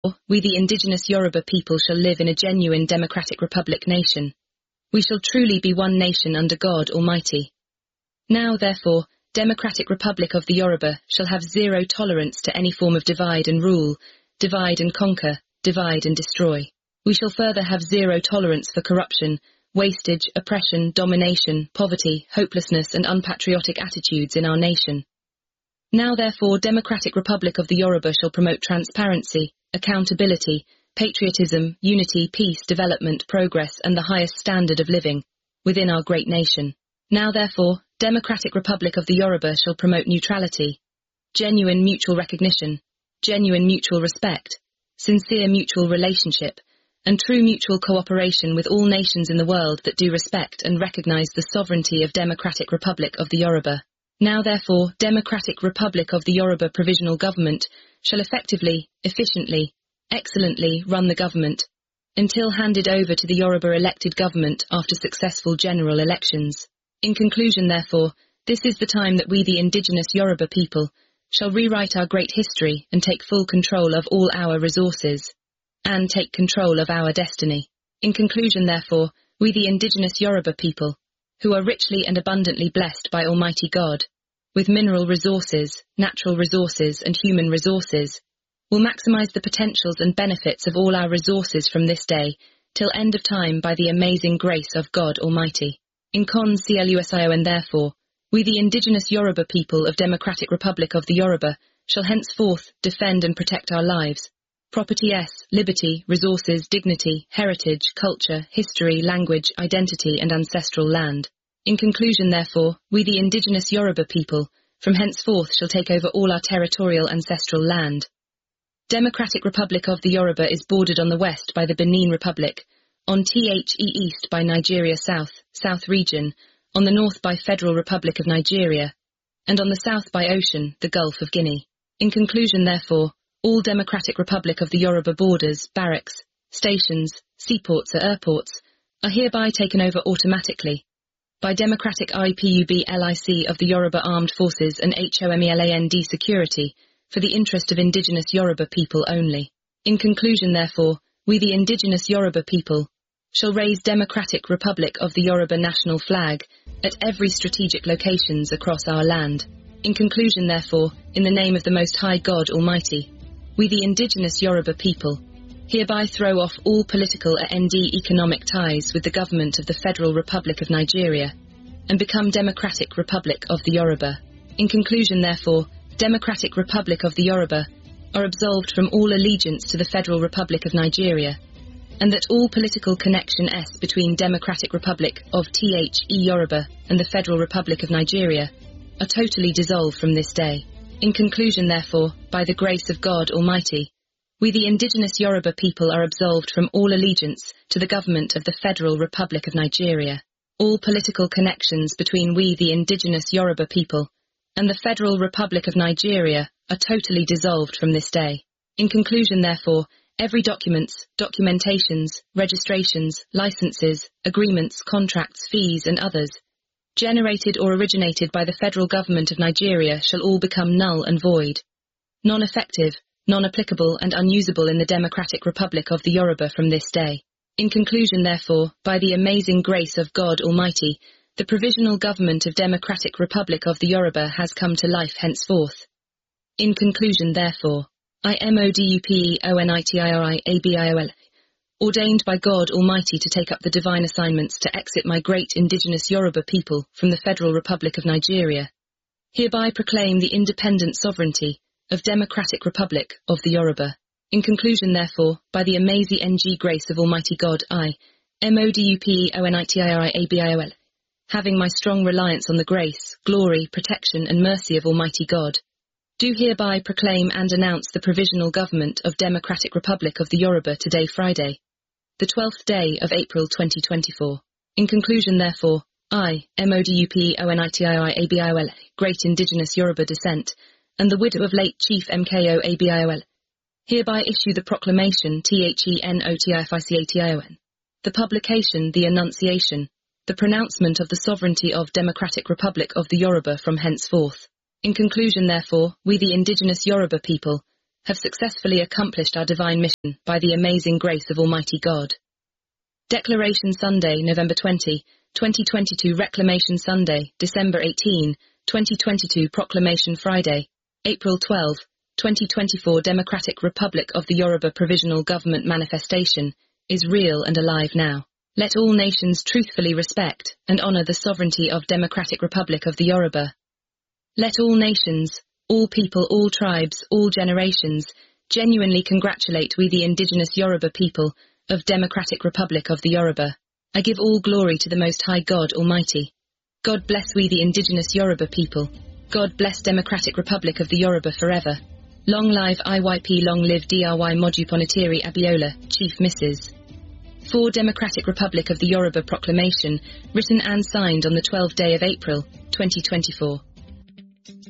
we the indigenous Yoruba people shall live in a genuine democratic republic nation. We shall truly be one nation under God Almighty. Now, therefore, Democratic Republic of the Yoruba shall have zero tolerance to any form of divide and rule, divide and conquer, divide and destroy. We shall further have zero tolerance for corruption, wastage, oppression, domination, poverty, hopelessness and unpatriotic attitudes in our nation. Now, therefore, Democratic Republic of the Yoruba shall promote transparency, accountability, patriotism, unity, peace, development, progress and the highest standard of living within our great nation. Now, therefore, Democratic Republic of the Yoruba shall promote neutrality, genuine mutual recognition, genuine mutual respect, sincere mutual relationship, and true mutual cooperation with all nations in the world that do respect and recognize the sovereignty of Democratic Republic of the Yoruba. Now, therefore, Democratic Republic of the Yoruba Provisional Government shall effectively, efficiently, excellently run the government until handed over to the Yoruba elected government after successful general elections. In conclusion, therefore, this is the time that we the indigenous Yoruba people shall rewrite our great history and take full control of all our resources and take control of our destiny. In conclusion, therefore, we the indigenous Yoruba people, who are richly and abundantly blessed by Almighty God, with mineral resources, natural resources and human resources, will maximize the potentials and benefits of all our resources from this day till end of time by the amazing grace of God Almighty. In CLUSIO, and therefore, we the indigenous Yoruba people of Democratic Republic of the Yoruba shall henceforth defend and protect our lives, property, liberty, resources, dignity, heritage, culture, history, language, identity and ancestral land. In conclusion, therefore, we the indigenous Yoruba people from henceforth shall take over all our territorial ancestral land. Democratic Republic of the Yoruba is bordered on the west by the Benin Republic, on The East by Nigeria South region, on the north by Federal Republic of Nigeria, and on the south by ocean, the Gulf of Guinea. In conclusion, therefore, all Democratic Republic of the Yoruba borders, barracks, stations, seaports or airports are hereby taken over automatically by Democratic IPUB LIC of the Yoruba Armed Forces and HOMELAND Security for the interest of indigenous Yoruba people only. In conclusion, therefore, we the indigenous Yoruba people shall raise Democratic Republic of the Yoruba national flag at every strategic locations across our land. In conclusion, therefore, in the name of the Most High God Almighty, we the indigenous Yoruba people hereby throw off all political and economic ties with the government of the Federal Republic of Nigeria and become Democratic Republic of the Yoruba. In conclusion, therefore, Democratic Republic of the Yoruba are absolved from all allegiance to the Federal Republic of Nigeria, and that all political connection between Democratic Republic of The Yoruba and the Federal Republic of Nigeria are totally dissolved from this day. In conclusion, therefore, by the grace of God Almighty, we the indigenous Yoruba people are absolved from all allegiance to the government of the Federal Republic of Nigeria. All political connections between we the indigenous Yoruba people and the Federal Republic of Nigeria are totally dissolved from this day. In conclusion, therefore, every documents, documentations, registrations, licenses, agreements, contracts, fees and others generated or originated by the Federal Government of Nigeria shall all become null and void, non-effective, non-applicable and unusable in the Democratic Republic of the Yoruba from this day. In conclusion, therefore, by the amazing grace of God Almighty, the Provisional Government of Democratic Republic of the Yoruba has come to life henceforth. In conclusion, therefore, IMODUPEONITIRIABIOL, ordained by God Almighty to take up the divine assignments to exit my great indigenous Yoruba people from the Federal Republic of Nigeria, hereby proclaim the independent sovereignty of Democratic Republic of the Yoruba. In conclusion, therefore, by the amazing grace of Almighty God, IMODUPEONITIRIABIOL, having my strong reliance on the grace, glory, protection and mercy of Almighty God, do hereby proclaim and announce the Provisional Government of Democratic Republic of the Yoruba today, Friday, the 12th day of April 2024. In conclusion, therefore, I, MODUPEONITIRIABIOL, great indigenous Yoruba descent, and the widow of late Chief MKO ABIOL, hereby issue the proclamation THENOTIFICATION, the publication, the annunciation, the pronouncement of the sovereignty of Democratic Republic of the Yoruba from henceforth. In conclusion, therefore, we the indigenous Yoruba people have successfully accomplished our divine mission by the amazing grace of Almighty God. Declaration Sunday, November 20, 2022. Reclamation Sunday, December 18, 2022. Proclamation Friday, April 12, 2024. Democratic Republic of the Yoruba Provisional Government Manifestation is real and alive now. Let all nations truthfully respect and honour the sovereignty of Democratic Republic of the Yoruba. Let all nations, all people, all tribes, all generations, genuinely congratulate we the indigenous Yoruba people of Democratic Republic of the Yoruba. I give all glory to the Most High God Almighty. God bless we the indigenous Yoruba people. God bless Democratic Republic of the Yoruba forever. Long live IYP, long live DRY Moduponitiri Abiola, Chief Mrs. For Democratic Republic of the Yoruba Proclamation, written and signed on the 12th day of April, 2024.